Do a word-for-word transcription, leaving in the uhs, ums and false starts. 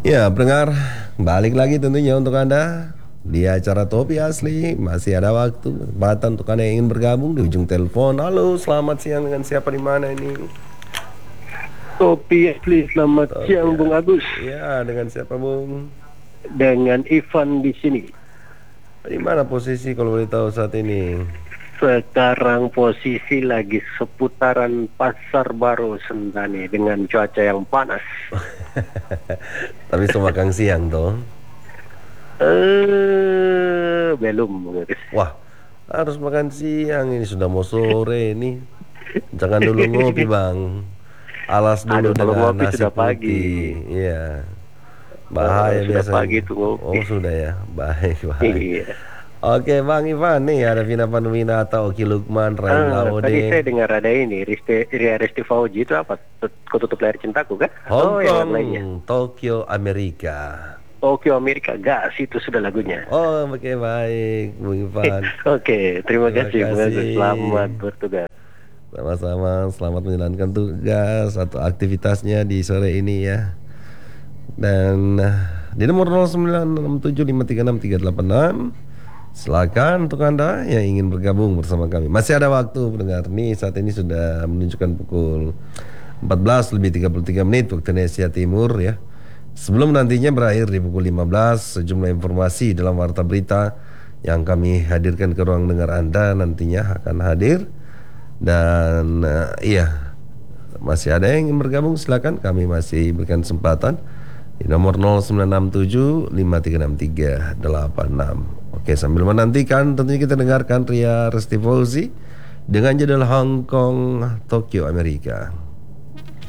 Ya, pendengar, balik lagi tentunya untuk Anda di acara Topi Asli. Masih ada waktu, kesempatan untuk Anda yang ingin bergabung di ujung telepon. Halo, selamat siang, dengan siapa di mana ini? Topi Asli, selamat Topi siang Bung Agus. Asli. Ya, dengan siapa Bung? Dengan Ivan di sini. Di mana posisi kalau boleh tahu saat ini? Sekarang posisi lagi seputaran Pasar Baru Sentani dengan cuaca yang panas. Tapi sudah makan siang toh? Eh, belum Bung Agus. Wah, harus makan siang, ini sudah mau sore ini. Jangan dulu ngopi bang. Alas dulu Aduh, kalau dengan ngopi nasi sudah putih. pagi. Iya. Eh, Bahaya sudah pagi biasanya. tuh ngopi. Oh sudah ya, baik baik. Iya. Oke Bang Ivan, nih ada Vina Panduwinata, Oki Lukman, Rahim Ah, tadi saya Laude, dengar ada ini, Risti, Ria Resti Fauji itu apa? Kau tutup layar cintaku kan? Hong Atau yang Kong, lainnya? Tokyo, Amerika. Tokyo Amerika, gas itu sudah lagunya. Oh oke baik, Bung Ivan. Oke, terima Terima kasih Bung Agus. Selamat kasih. bertugas. Sama-sama, selamat menjalankan tugas atau aktivitasnya di sore ini ya. Dan eh, di nomor nol sembilan enam tujuh lima tiga enam tiga delapan enam, silakan untuk Anda yang ingin bergabung bersama kami. Masih ada waktu pendengar. Nih saat ini sudah menunjukkan pukul empat belas lebih tiga puluh tiga menit waktu Indonesia Timur ya. Sebelum nantinya berakhir di pukul lima belas, sejumlah informasi dalam warta berita yang kami hadirkan ke ruang dengar Anda nantinya akan hadir. Dan uh, iya, masih ada yang ingin bergabung, silakan, kami masih berikan kesempatan di nomor nol sembilan enam tujuh lima tiga enam tiga delapan enam. Oke, sambil menantikan tentunya kita dengarkan Ria Resti Fauzi dengan judul Hong Kong Tokyo Amerika.